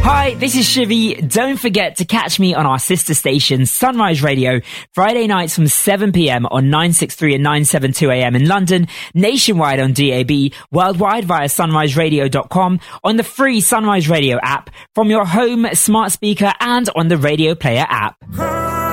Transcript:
Hi, this is Shivy. Don't forget to catch me on our sister station, Sunrise Radio, Friday nights from 7 p.m. on 963 and 972 a.m. in London, nationwide on DAB, worldwide via sunriseradio.com, on the free Sunrise Radio app, from your home smart speaker and on the Radio Player app.